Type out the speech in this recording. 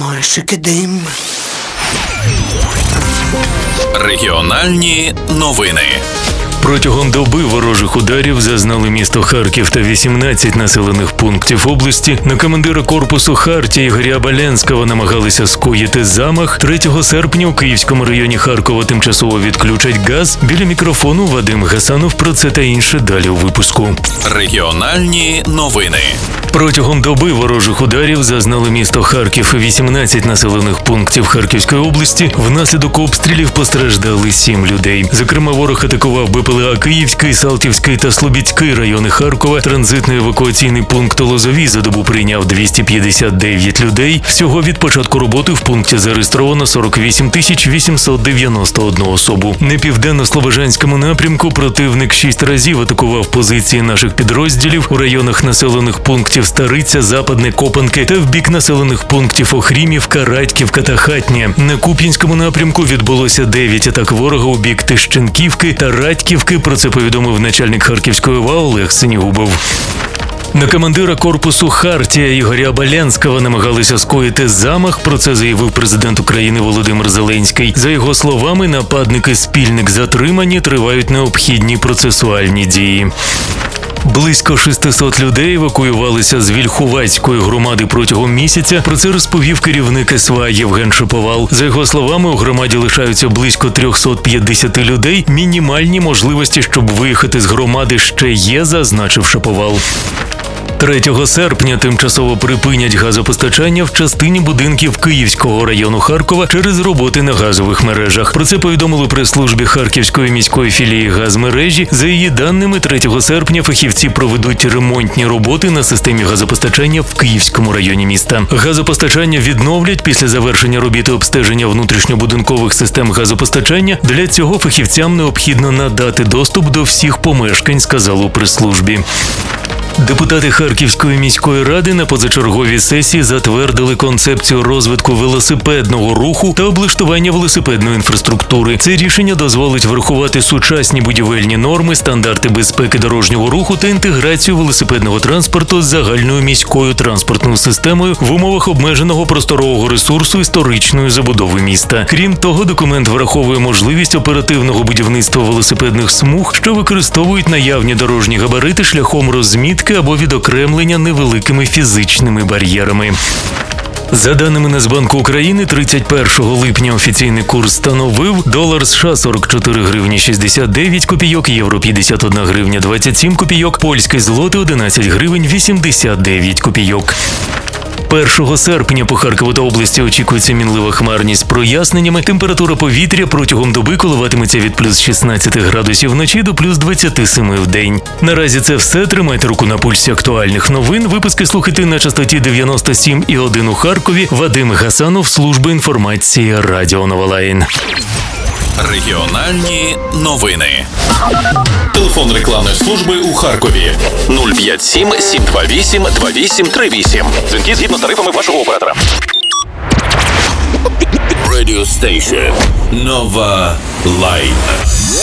море шикидим. Регіональні новини. Протягом доби ворожих ударів зазнали місто Харків та 18 населених пунктів області. На командира корпусу «Хартія» Ігоря Абаленського намагалися скоїти замах. 3 серпня у Київському районі Харкова тимчасово відключать газ. Біля мікрофону Вадим Гасанов. Про це та інше далі у випуску. Регіональні новини. Протягом доби ворожих ударів зазнали місто Харків і 18 населених пунктів Харківської області. Внаслідок обстрілів постраждали 7 людей. Зокрема, ворог атакував БПЛА Київський, Салтівський та Слобідський райони Харкова. Транзитний евакуаційний пункт Лозові за добу прийняв 259 людей. Всього від початку роботи в пункті зареєстровано 48 891 особу. На південно-слобожанському напрямку противник 6 разів атакував позиції наших підрозділів у районах населених пунктів Стариця, Западне, Копанки та в бік населених пунктів Охрімівка, Радьківка та Хатня. На Куп'янському напрямку відбулося 9 атак ворога у бік Тищенківки та Радьківки. Про це повідомив начальник Харківської ОВА Олег Синігубов. На командира корпусу «Хартія» Ігоря Абаленського намагалися скоїти замах. Про це заявив президент України Володимир Зеленський. За його словами, нападники-спільник затримані, тривають необхідні процесуальні дії. Близько 600 людей евакуювалися з Вільхуватської громади протягом місяця. Про це розповів керівник СВА Євген Шиповал. За його словами, у громаді лишаються близько 350 людей. Мінімальні можливості, щоб виїхати з громади, ще є, зазначив Шиповал. 3 серпня тимчасово припинять газопостачання в частині будинків Київського району Харкова через роботи на газових мережах. Про це повідомили прес-службі Харківської міської філії газмережі. За її даними, 3 серпня фахівці проведуть ремонтні роботи на системі газопостачання в Київському районі міста. Газопостачання відновлять після завершення робіт обстеження внутрішньобудинкових систем газопостачання. Для цього фахівцям необхідно надати доступ до всіх помешкань, сказали у прес-службі. Депутати Харківської міської ради на позачерговій сесії затвердили концепцію розвитку велосипедного руху та облаштування велосипедної інфраструктури. Це рішення дозволить врахувати сучасні будівельні норми, стандарти безпеки дорожнього руху та інтеграцію велосипедного транспорту з загальною міською транспортною системою в умовах обмеженого просторового ресурсу історичної забудови міста. Крім того, документ враховує можливість оперативного будівництва велосипедних смуг, що використовують наявні дорожні габарити шляхом розмітки або відокремлення невеликими фізичними бар'єрами. За даними Нацбанку України, 31 липня офіційний курс становив долар США 44 гривні 69 копійок, євро 51 гривня 27 копійок, польський злотий 11 гривень 89 копійок. 1 серпня по Харкову та області очікується мінлива хмарність з проясненнями. Температура повітря протягом доби коливатиметься від плюс 16 градусів вночі до плюс 27 в день. Наразі це все. Тримайте руку на пульсі актуальних новин. Випуски слухайте на частоті 97,1 у Харкові. Вадим Гасанов, служба інформації Радіо Новолаїн. Регіональні новини. Телефон рекламної служби у Харкові 057 728 2838. Дзвінки згідно з тарифами вашого оператора. Radio Station Nova Line.